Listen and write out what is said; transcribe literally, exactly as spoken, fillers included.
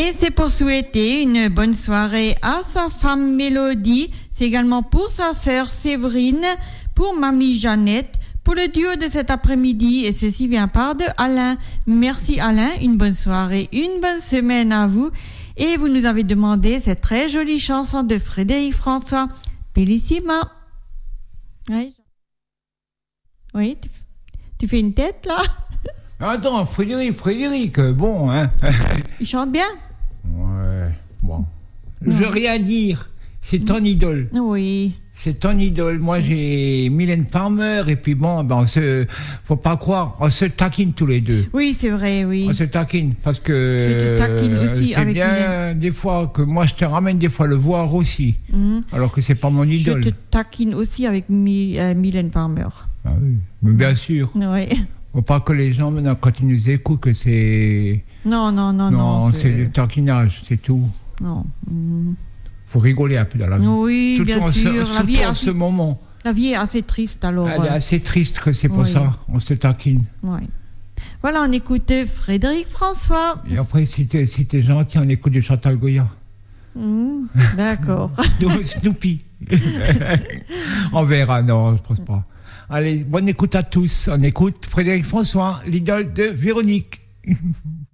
Et c'est pour souhaiter une bonne soirée à sa femme Mélodie. C'est également pour sa sœur Séverine, pour mamie Jeannette, pour le duo de cet après-midi. Et ceci vient par de Alain. Merci Alain, une bonne soirée, une bonne semaine à vous. Et vous nous avez demandé cette très jolie chanson de Frédéric François, Bellissima. Oui, oui tu, tu fais une tête là? Attends, Frédéric, Frédéric, bon, hein. Il chante bien? Ouais, bon. Je veux rien dire, c'est ton idole. Oui. C'est ton idole. Moi, j'ai Mylène Farmer, et puis bon, ben, on se, faut pas croire, on se taquine tous les deux. Oui, c'est vrai, oui. On se taquine, parce que. Je te taquine aussi c'est avec bien, Mylène. des fois, que moi, je te ramène des fois le voir aussi. Mm-hmm. Alors que c'est pas mon idole. Je te taquine aussi avec My, euh, Mylène Farmer. Ah oui, mais bien sûr. Oui. Faut pas que les gens, maintenant, quand ils nous écoutent, que c'est. Non, non, non, non. Non, c'est du taquinage, c'est tout. Non. Mm. Faut rigoler un peu dans la vie. Oui, surtout bien en sûr. Ce, la vie en assez, ce moment. La vie est assez triste, alors. Elle est assez triste que c'est pour oui. ça. On se taquine. Oui. Voilà, on écoute Frédéric François. Et après, si t'es, si t'es gentil, on écoute du Chantal Goya. Mmh, d'accord. Snoopy. On verra, non, je pense pas. Allez, bonne écoute à tous. On écoute Frédéric François, l'idole de Véronique.